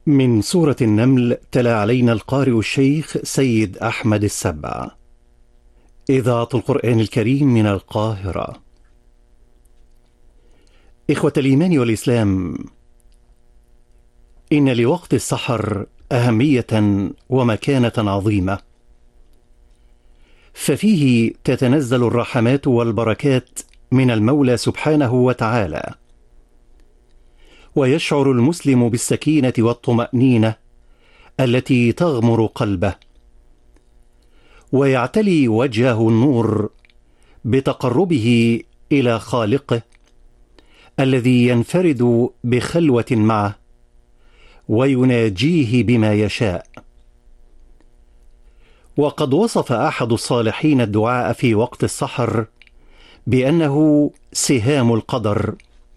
من سورة النمل تلا علينا القارئ الشيخ سيد أحمد السبع. إذاعة القرآن الكريم من القاهرة. إخوة الإيمان والإسلام، إن لوقت السحر أهمية ومكانة عظيمة، ففيه تتنزل الرحمات والبركات من المولى سبحانه وتعالى، ويشعر المسلم بالسكينة والطمأنينة التي تغمر قلبه، ويعتلي وجهه النور بتقربه إلى خالقه الذي ينفرد بخلوة معه ويناجيه بما يشاء. وقد وصف أحد الصالحين الدعاء في وقت السحر بأنه سهام القدر،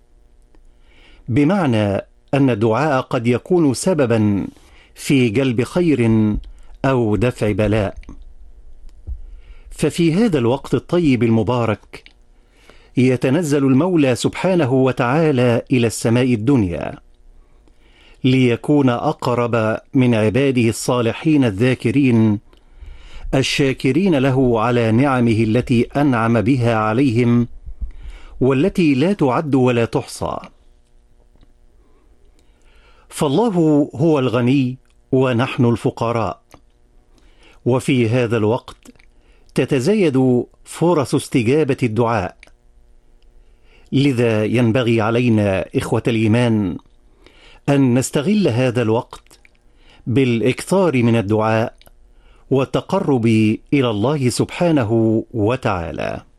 بمعنى أن الدعاء قد يكون سببا في جلب خير أو دفع بلاء. ففي هذا الوقت الطيب المبارك يتنزل المولى سبحانه وتعالى إلى السماء الدنيا ليكون أقرب من عباده الصالحين الذاكرين الشاكرين له على نعمه التي أنعم بها عليهم والتي لا تعد ولا تحصى. فالله هو الغني ونحن الفقراء، وفي هذا الوقت تتزايد فرص استجابة الدعاء. لذا ينبغي علينا إخوة الإيمان أن نستغل هذا الوقت بالإكثار من الدعاء والتقرب إلى الله سبحانه وتعالى.